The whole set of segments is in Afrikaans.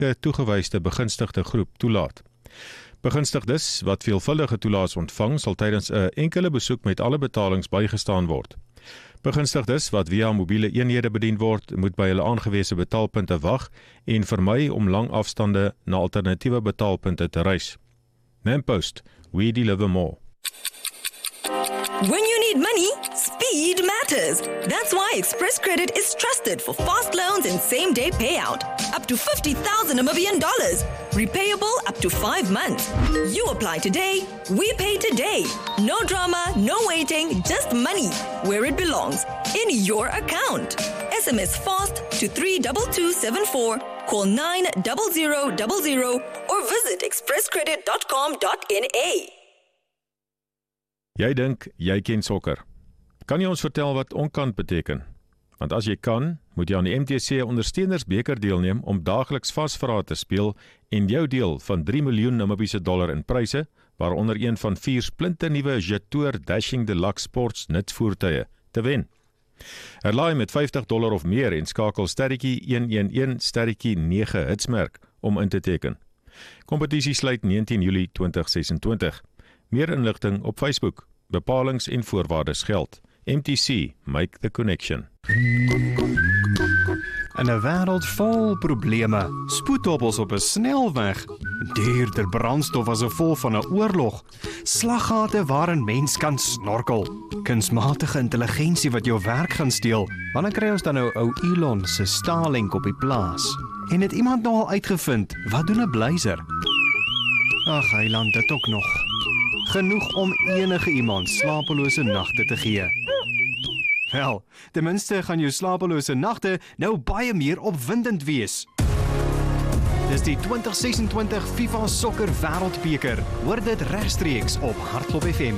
'n toegewyste begunstigde groep toelaat. Begunstigdes wat veelvuldige toelaas ontvang, sal tydens 'n enkele besoek met alle betalings bygestaan word. Begunstigdes wat via mobiele eenhede bedien word, moet by hulle aangewese betaalpunte wag en vermy om lang afstande na alternatiewe betaalpunte te reis. Nampost, we deliver more. When you need money, speed matters. That's why Express Credit is trusted for fast loans and same-day payout. Up to $50,000 Namibian. Repayable up to 5 months. You apply today, we pay today. No drama, no waiting, just money where it belongs, in your account. SMS FAST to 32274, call 90000 or visit expresscredit.com.na. Jy dink jy ken sokker. Kan jy ons vertel wat onkant beteken? Want as jy kan, moet jy aan die MTC ondersteunersbeker deelneem om daagliks vasvrae te speel en jou deel van 3 miljoen Namibiese dollar in pryse, waaronder een van 4 splinternuwe Jetour Dashing Deluxe Sports nutsvoertuie te wen. Herlaai met $50 of meer en skakel sterretjie 111 sterretjie 9 hitsmerk om in te teken. Kompetisie sluit 19 Julie 2026. Meer inligting op Facebook. Bepalings en voorwaardes geld. MTC, make the connection. In 'n wêreld vol probleme, spoedhobbels op 'n snelweg, duurder brandstof as 'n vol van 'n oorlog, slaggate waarin mens kan snorkel, kunsmatige intelligensie wat jou werk gaan steel. Wanneer kry ons dan nou ou Elon se Starlink op die plaas? En het iemand nou al uitgevind, wat doen 'n blyser? Ag, eiland, dit ook nog. Genoeg om enige iemand slapelose nagte te gee. Wel, ten minste gaan jou slapelose nagte nou baie meer opwindend wees. Dis die 2026 FIFA Sokker Wêreldbeker. Hoor dit regstreeks op Hardloop FM.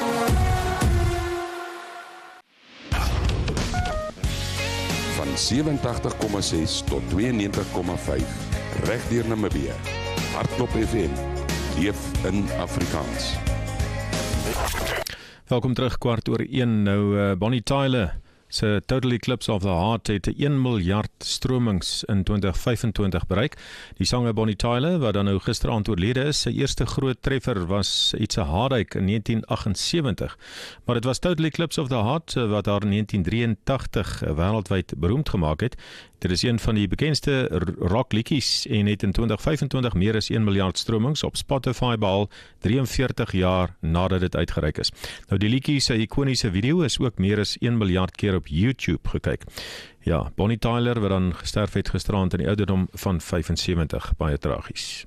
Van 87,6 tot 92,5 regdeur Namibië. Hardloop FM. Leef in Afrikaans. Welkom terug, 1:15. Nou, Bonnie Tyler se Total Eclipse of the Heart het 1 miljard stromings in 2025 bereik. Die sanger Bonnie Tyler, wat dan nou gisteraand oorlede is, sy eerste groot treffer was It's a Heartache in 1978. Maar dit was Total Eclipse of the Heart wat haar in 1983 wêreldwyd beroemd gemaak het. Dit is een van die bekendste rockliedjies en het in 2025 meer as 1 miljard stromings op Spotify behaal, 43 jaar nadat dit uitgereik is. Nou die liedjie se ikoniese video is ook meer as 1 miljard keer op YouTube gekyk. Ja, Bonnie Tyler wat dan gesterf het gisteraand in die ouderdom van 75, baie tragies.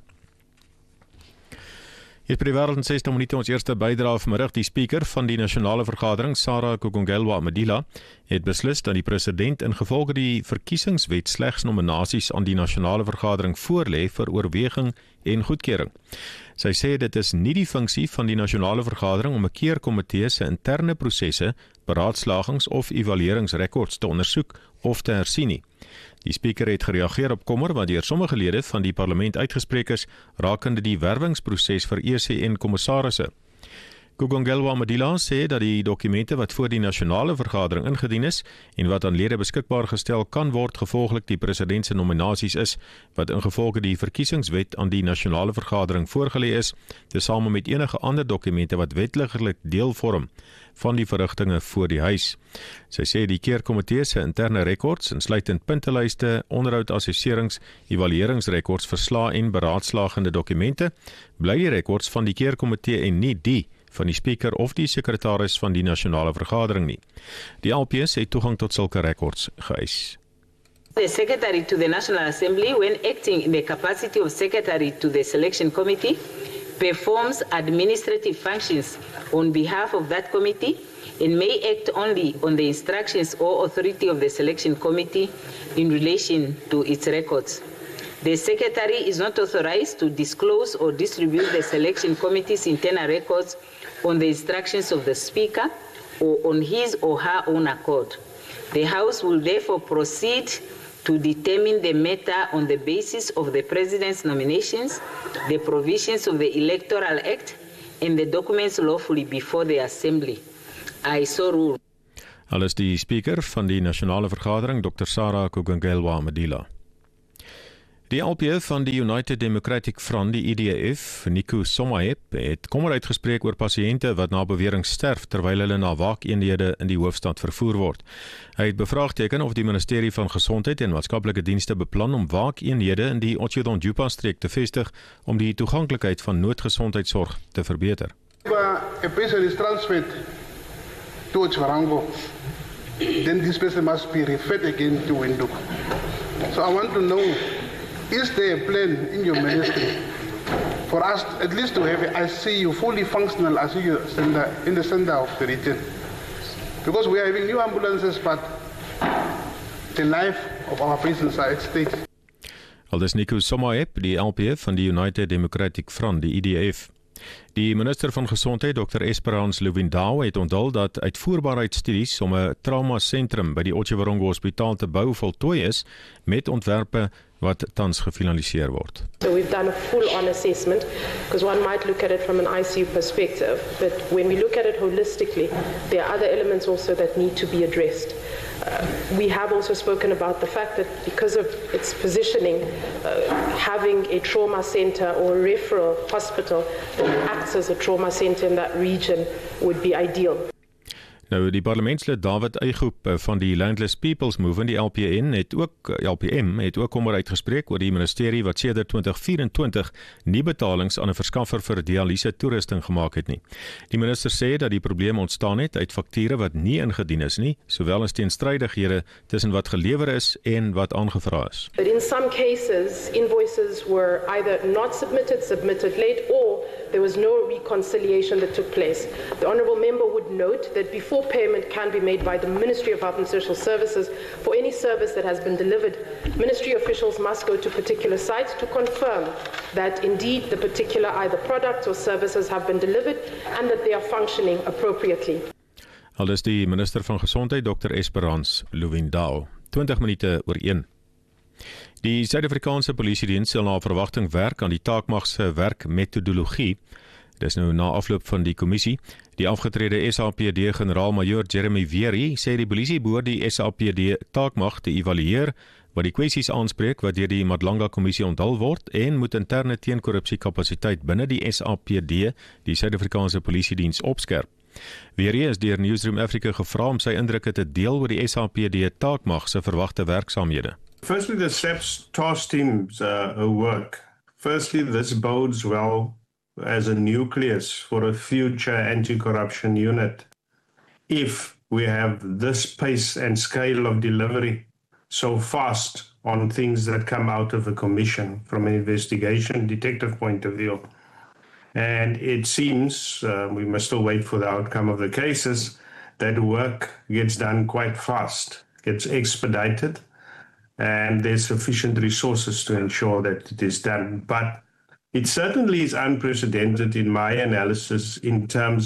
Hier by die wêreld in 60 minute ons eerste bydrae vanmiddag. Die speaker van die nasionale vergadering, Sarah Kogongelwa-Madila, het beslis dat die president ingevolge die verkiesingswet slegs nominasies aan die nasionale vergadering voorlê vir oorweging en goedkeuring. Sy sê dit is nie die funksie van die nasionale vergadering om 'n keerkomitee se interne prosesse, beraadslagings of evalueringsrekords te ondersoek of te hersien nie. Die speaker het gereageer op kommer wat deur sommige lede van die parlement uitgespreek is rakende die werwingsproses vir ECN-kommissarisse. Kogongelwa-Madila sê dat die dokumente wat voor die nasionale vergadering ingedien is en wat aan lede beskikbaar gestel kan word gevolglik die president se nominasies is, wat ingevolge die verkiesingswet aan die nasionale vergadering voorgelê is, tesame met enige ander dokumente wat wettiglik deel vorm van die verrigtinge voor die huis. Sy sê die keerkomitee se interne rekords, insluitend puntelyste, onderhoud-assesserings, evalueringsrekords, verslae en beraadslagende dokumente, bly die rekords van die keerkomitee en nie die van die speaker of die sekretaris van die nasionale vergadering nie. Die LPS het toegang tot sulke rekords geëis. The Secretary to the National Assembly, when acting in the capacity of Secretary to the Selection Committee, performs administrative functions on behalf of that committee and may act only on the instructions or authority of the Selection Committee in relation to its records. The Secretary is not authorized to disclose or distribute the Selection Committee's internal records on the instructions of the Speaker or on his or her own accord. The House will therefore proceed to determine the matter on the basis of the President's nominations, the provisions of the Electoral Act, and the documents lawfully before the Assembly. I so rule. Alles die speaker van die nasionale vergadering, Dr. Sarah Kogongelwa-Madila. Die LP van die United Democratic Front, die UDF, Nico Sommaep, het kommer uitgespreek oor pasiënte wat na bewering sterf terwyl hulle na waakeenhede in die hoofstad vervoer word. Hy het bevraagteken of die Ministerie van Gesondheid en Maatskaplike Dienste beplan om waakeenhede in die Otjidon-Jupa streek te vestig om die toeganklikheid van noodgesondheidsorg te verbeter. A patient is transferred to Otjiwarongo, then this person must be referred again to Windhoek. So I want to know, is there a plan in your ministry for us at least to have an ICU, fully functional ICU center in the center of the region? Because we are having new ambulances, but the life of our patients are at stake. Aldus Nico Sommaep, die LP van die United Democratic Front, die UDF. Die minister van Gesondheid, Dr. Esperance Lewindao, het onthul dat uitvoerbaarheidsstudies om 'n traumasentrum by die Otjiwarongo Hospitaal te bou voltooi is met ontwerpe wat tans gefinaliseer word. So we've done a full-on assessment because one might look at it from an ICU perspective, but when we look at it holistically, there are other elements also that need to be addressed. We have also spoken about the fact that because of its positioning, having a trauma center or a referral hospital that acts as a trauma center in that region would be ideal. Nou, die parlementslid David Eygroep van die Landless People's Movement, die LPM, het ook kommer uitgespreek oor die ministerie wat sedert 2024 nie betalings aan 'n verskaffer vir dialyse toerusting gemaak het nie. Die minister sê dat die probleem ontstaan het uit fakture wat nie ingedien is nie, sowel as teenstrydighede tussen wat gelewer is en wat aangevra is. But in some cases, invoices were either not submitted late, or there was no reconciliation that took place. The honourable member would note that before payment can be made by the Ministry of Health and Social Services for any service that has been delivered, ministry officials must go to particular sites to confirm that indeed the particular either products or services have been delivered and that they are functioning appropriately. Aldus die minister van Gesondheid, Dr. Esperance Lewindao. 20 minute oor 1. Die Suid-Afrikaanse Polisiediens sal na verwagting werk aan die taakmag se werkmetodologie. Dis nou na afloop van die kommissie. Die afgetrede SAPD generaal-majoor Jeremy Weary sê die polisie behoort die SAPD taakmag te evalueer wat die kwessies aanspreek wat deur die Madlanga kommissie onthul word en moet interne teenkorrupsiekapasiteit binne die SAPD, die Suid-Afrikaanse Polisiediens, opskerp. Weary is deur Newsroom Africa gevra om sy indrukke te deel oor die SAPD taakmag se verwagte werksaamhede. Firstly, the SAPS task team's work. Firstly, this bodes well as a nucleus for a future anti-corruption unit. If we have this pace and scale of delivery so fast on things that come out of a commission from an investigation detective point of view. And it seems, we must still wait for the outcome of the cases, that work gets done quite fast, gets expedited, and there's sufficient resources to ensure that it is done. But it certainly is unprecedented in my analysis in terms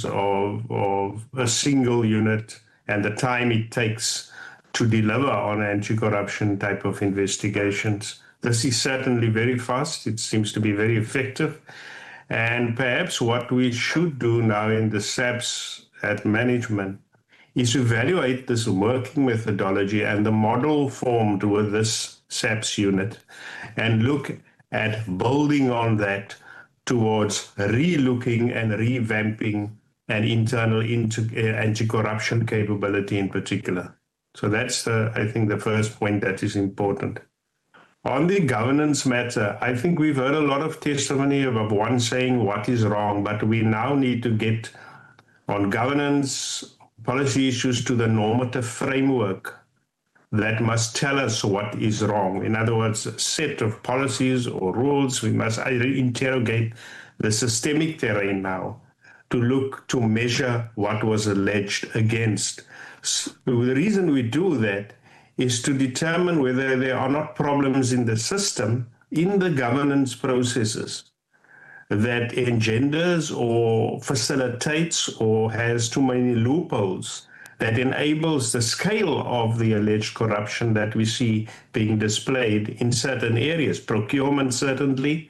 of a single unit and the time it takes to deliver on anti-corruption type of investigations. This is certainly very fast. It seems to be very effective. And perhaps what we should do now in the SAPS at management is evaluate this working methodology and the model formed with this SAPS unit and look at building on that towards re-looking and revamping an internal anti-corruption capability in particular. So that's, I think, the first point that is important. On the governance matter, I think we've heard a lot of testimony of one saying what is wrong, but we now need to get on governance policy issues to the normative framework that must tell us what is wrong. In other words, a set of policies or rules, we must interrogate the systemic terrain now to look to measure what was alleged against. So the reason we do that is to determine whether there are not problems in the system, in the governance processes, that engenders or facilitates or has too many loopholes that enables the scale of the alleged corruption that we see being displayed in certain areas. Procurement, certainly,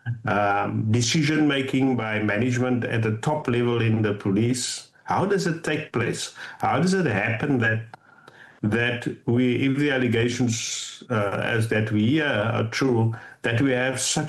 decision-making by management at the top level in the police. How does it take place? How does it happen that that if the allegations as that we hear are true, that we have such